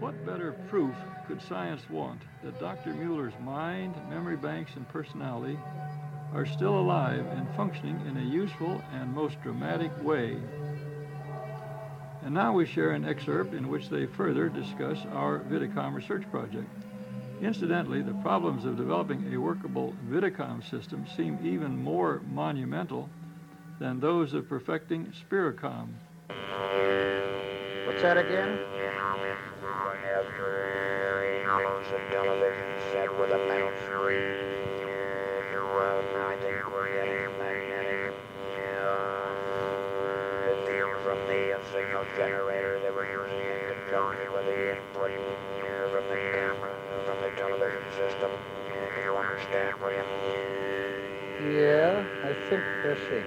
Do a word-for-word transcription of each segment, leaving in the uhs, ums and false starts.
What better proof could science want that Doctor Mueller's mind, memory banks, and personality are still alive and functioning in a useful and most dramatic way? And now we share an excerpt in which they further discuss our Vidicom research project. Incidentally, the problems of developing a workable Vidicom system seem even more monumental than those of perfecting Spiricom. What's that again? Television set with a mouse screen. I think we're getting magnetic field from the signal generator that we're using in conjunction with the input from the camera, from the television system. Do you understand, William? Yeah, I think I see.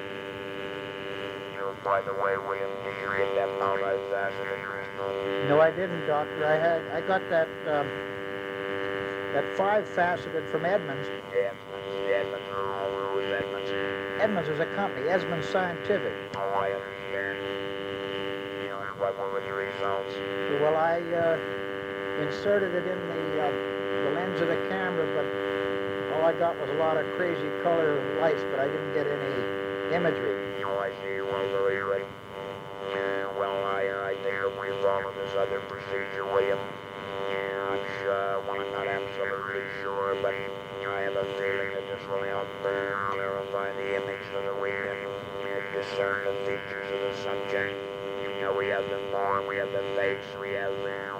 By the way, William, did you get that multifaceted crystal? No, I didn't, Doctor. I had, I got that, um, that five-faceted from Edmunds. Edmunds, Edmunds, who is Edmunds? Edmunds is a company, Edmunds Scientific. Oh, I understand. You know, what were the results? Well, I uh, inserted it in the, uh, the lens of the camera, but all I got was a lot of crazy color lights, but I didn't get any imagery. Oh, I see. Well, very good. Yeah, well, I, I think if we follow this other procedure, William, yeah, I'm sure, well, I'm not absolutely sure, but I have a feeling that this will help clarify the image so that we can discern the features of the subject. You know, we have the form, we have the face, we have